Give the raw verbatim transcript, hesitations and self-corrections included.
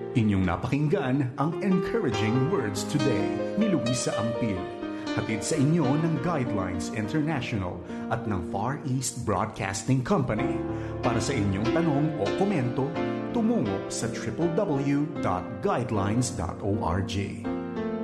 Inyong napakinggan ang Encouraging Words Today ni Luisa Ampil. Hatid sa inyo ng Guidelines International at ng Far East Broadcasting Company. Para sa inyong tanong o komento, tumungo sa w w w dot guidelines dot org.